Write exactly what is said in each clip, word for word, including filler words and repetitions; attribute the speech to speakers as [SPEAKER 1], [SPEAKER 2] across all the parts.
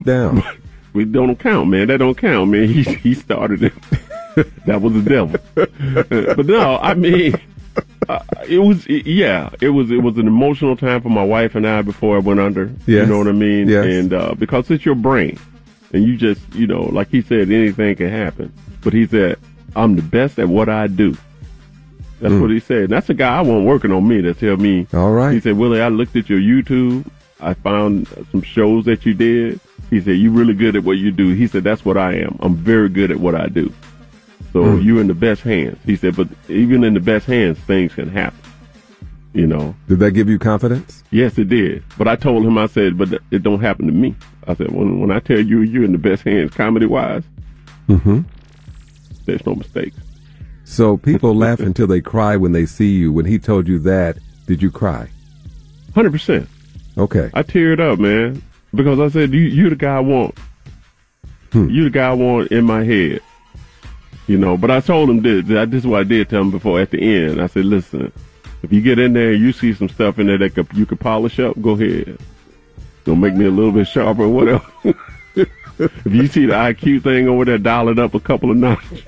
[SPEAKER 1] down.
[SPEAKER 2] We don't count, man. That don't count, man. He he started it. That was the devil. But no, I mean, uh, it was it, yeah, it was it was an emotional time for my wife and I before I went under.
[SPEAKER 1] Yes.
[SPEAKER 2] You know what I mean?
[SPEAKER 1] Yes.
[SPEAKER 2] And uh, because it's your brain, and you just you know, like he said, anything can happen. But he said, "I'm the best at what I do." That's mm. what he said. And that's a guy I want working on me to tell me.
[SPEAKER 1] All right.
[SPEAKER 2] He said, "Willie, I looked at your YouTube. I found some shows that you did." He said, "You're really good at what you do." He said, "That's what I am. I'm very good at what I do." So mm. you're in the best hands. He said, "But even in the best hands, things can happen." You know.
[SPEAKER 1] Did that give you confidence?
[SPEAKER 2] Yes, it did. But I told him, I said, "But it don't happen to me." I said, when when I tell you you're in the best hands, comedy-wise,
[SPEAKER 1] mm-hmm.
[SPEAKER 2] there's no mistakes.
[SPEAKER 1] So people laugh until they cry when they see you. When he told you that, did you cry?
[SPEAKER 2] one hundred percent.
[SPEAKER 1] Okay.
[SPEAKER 2] I teared up, man. Because I said, you, you're the guy I want. Hmm. You're the guy I want in my head. You know, but I told him this. This is what I did tell him before at the end. I said, listen, if you get in there and you see some stuff in there that could, you could polish up, go ahead. Don't make me a little bit sharper or whatever. If you see the I Q thing over there, dial it up a couple of notches.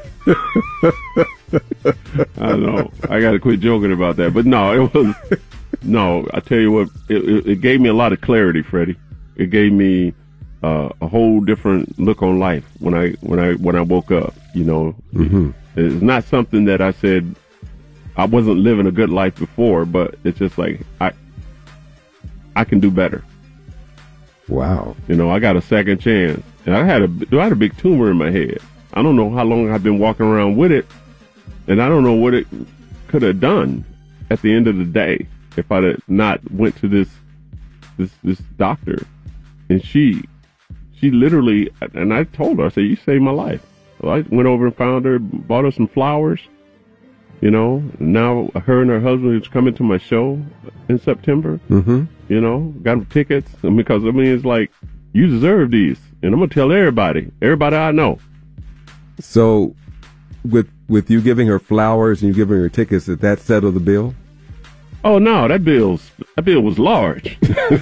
[SPEAKER 2] I don't know. I got to quit joking about that. But no, it was... No, I tell you what, it, it, it gave me a lot of clarity, Freddie. It gave me uh, a whole different look on life when I when I when I woke up. You know,
[SPEAKER 1] mm-hmm.
[SPEAKER 2] It's not something that I said I wasn't living a good life before, but it's just like I I can do better.
[SPEAKER 1] Wow.
[SPEAKER 2] You know, I got a second chance, and I had a I had a big tumor in my head. I don't know how long I've been walking around with it, and I don't know what it could have done at the end of the day if I had not went to this this this doctor. And she she literally, and I told her, I said, you saved my life. So I went over and found her, bought her some flowers, you know. Now her and her husband is coming to my show in September.
[SPEAKER 1] Mm-hmm.
[SPEAKER 2] You know, got them tickets, because I mean, it's like, you deserve these, and I'm gonna tell everybody, everybody I know.
[SPEAKER 1] So, with with you giving her flowers and you giving her tickets, did that settle the bill?
[SPEAKER 2] Oh no, that bill's that bill was large.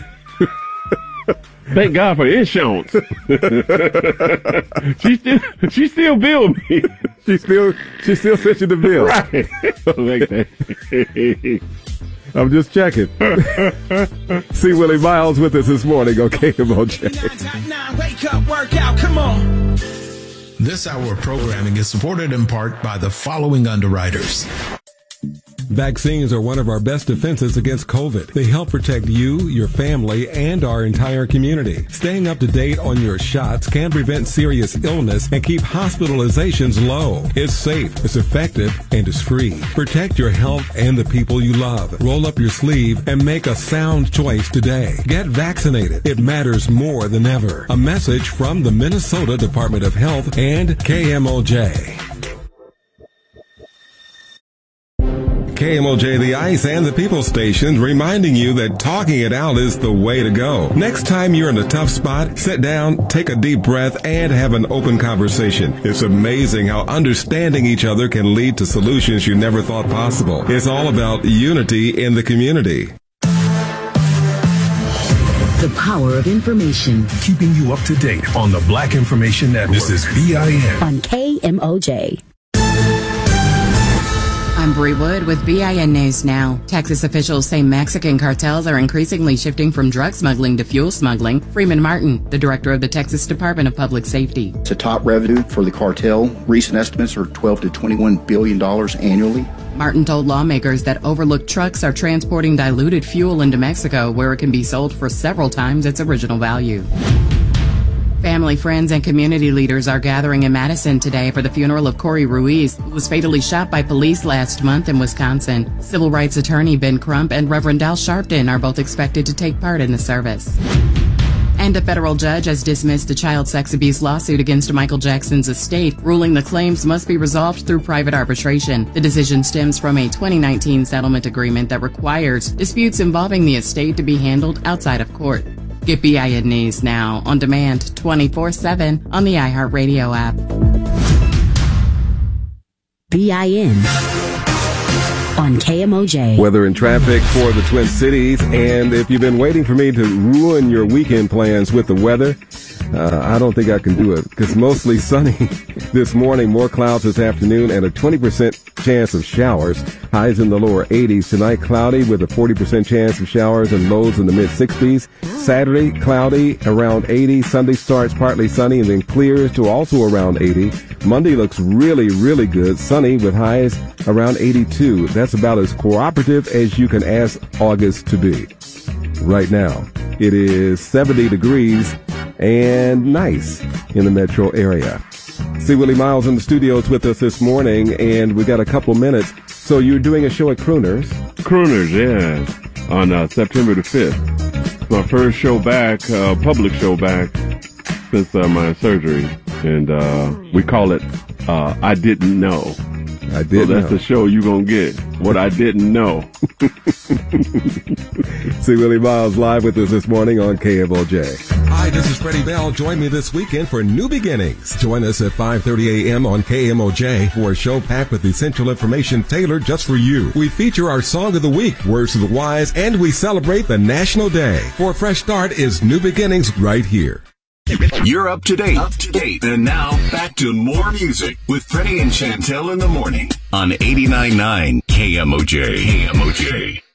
[SPEAKER 2] Thank God for insurance. she still she still billed me.
[SPEAKER 1] She still she still sent you the bill.
[SPEAKER 2] Right.
[SPEAKER 1] I'm just checking. See Willie Miles with us this morning on K M O J.
[SPEAKER 3] Wake up, work out, come on. This hour of programming is supported in part by the following underwriters.
[SPEAKER 4] Vaccines are one of our best defenses against COVID. They help protect you, your family, and our entire community. Staying up to date on your shots can prevent serious illness and keep hospitalizations low. It's safe, it's effective, and it's free. Protect your health and the people you love. Roll up your sleeve and make a sound choice today. Get vaccinated. It matters more than ever. A message from the Minnesota Department of Health and K M O J. K M O J, The Ice, and the People Station, reminding you that talking it out is the way to go. Next time you're in a tough spot, sit down, take a deep breath, and have an open conversation. It's amazing how understanding each other can lead to solutions you never thought possible. It's all about unity in the community.
[SPEAKER 5] The power of information.
[SPEAKER 3] Keeping you up to date on the Black Information Network. This is B I N.
[SPEAKER 5] On K M O J.
[SPEAKER 6] I'm Bree Wood with B I N News Now. Texas officials say Mexican cartels are increasingly shifting from drug smuggling to fuel smuggling. Freeman Martin, the director of the Texas Department of Public Safety.
[SPEAKER 7] It's a top revenue for the cartel. Recent estimates are twelve to twenty-one billion dollars annually.
[SPEAKER 6] Martin told lawmakers that overlooked trucks are transporting diluted fuel into Mexico, where it can be sold for several times its original value. Family, friends, and community leaders are gathering in Madison today for the funeral of Corey Ruiz, who was fatally shot by police last month in Wisconsin. Civil rights attorney Ben Crump and Reverend Al Sharpton are both expected to take part in the service. And a federal judge has dismissed the child sex abuse lawsuit against Michael Jackson's estate, ruling the claims must be resolved through private arbitration. The decision stems from a twenty nineteen settlement agreement that requires disputes involving the estate to be handled outside of court. Get B I N News Now on demand twenty-four seven on the iHeartRadio app.
[SPEAKER 5] B I N on K M O J.
[SPEAKER 1] Weather and traffic for the Twin Cities. And if you've been waiting for me to ruin your weekend plans with the weather, Uh, I don't think I can do it because mostly sunny this morning, more clouds this afternoon, and a twenty percent chance of showers. Highs in the lower eighties. Tonight, cloudy with a forty percent chance of showers and lows in the mid sixties. Saturday, cloudy, around eighty. Sunday starts partly sunny and then clears to also around eighty. Monday looks really, really good. Sunny with highs around eighty-two. That's about as cooperative as you can ask August to be. Right now, it is seventy degrees and nice in the metro area. C. Willie Miles in the studios with us this morning, and we got a couple minutes. So you're doing a show at Crooners?
[SPEAKER 2] Crooners, yeah, on uh, September the fifth. It's my first show back, uh, public show back since uh, my surgery, and uh, we call it uh, I Didn't Know.
[SPEAKER 1] I did.
[SPEAKER 2] So that's
[SPEAKER 1] know.
[SPEAKER 2] the show you're going to get. What I didn't know.
[SPEAKER 1] C. Willie Miles live with us this morning on K M O J.
[SPEAKER 4] Hi, this is Freddie Bell. Join me this weekend for New Beginnings. Join us at five thirty a.m. on K M O J for a show packed with essential information tailored just for you. We feature our Song of the Week, Words of the Wise, and we celebrate the National Day. For a fresh start is New Beginnings right here.
[SPEAKER 8] You're up to date. Up to date. And now back to more music with Freddie and Chantel in the morning on eighty-nine point nine K M O J. K M O J.